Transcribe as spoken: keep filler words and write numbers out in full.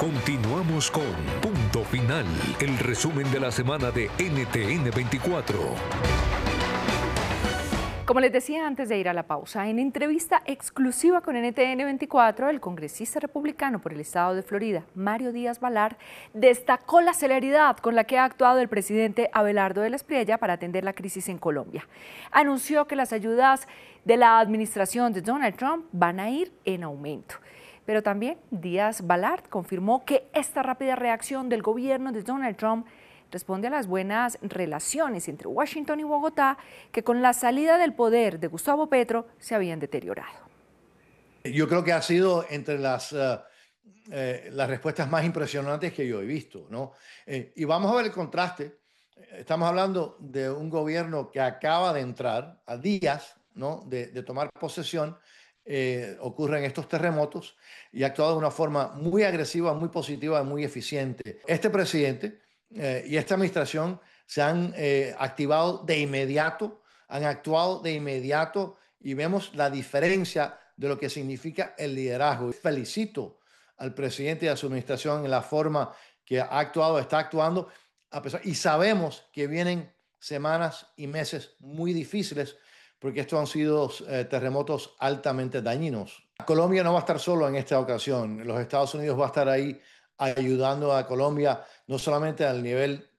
Continuamos con Punto Final, el resumen de la semana de N T N veinticuatro. Como les decía antes de ir a la pausa, en entrevista exclusiva con N T N veinticuatro, el congresista republicano por el estado de Florida, Mario Díaz-Balart, destacó la celeridad con la que ha actuado el presidente Abelardo de la Espriella para atender la crisis en Colombia. Anunció que las ayudas de la administración de Donald Trump van a ir en aumento. Pero también Díaz-Balart confirmó que esta rápida reacción del gobierno de Donald Trump responde a las buenas relaciones entre Washington y Bogotá, que con la salida del poder de Gustavo Petro se habían deteriorado. Yo creo que ha sido entre las, uh, eh, las respuestas más impresionantes que yo he visto, ¿no? Eh, y vamos a ver el contraste. Estamos hablando de un gobierno que acaba de entrar a días, ¿no?, de, de tomar posesión. Eh, ocurren estos terremotos y ha actuado de una forma muy agresiva, muy positiva, muy eficiente. Este presidente eh, y esta administración se han eh, activado de inmediato, han actuado de inmediato y vemos la diferencia de lo que significa el liderazgo. Felicito al presidente y a su administración en la forma que ha actuado, está actuando, a pesar, y sabemos que vienen semanas y meses muy difíciles porque estos han sido eh, terremotos altamente dañinos. Colombia no va a estar solo en esta ocasión. Los Estados Unidos va a estar ahí ayudando a Colombia, no solamente al nivel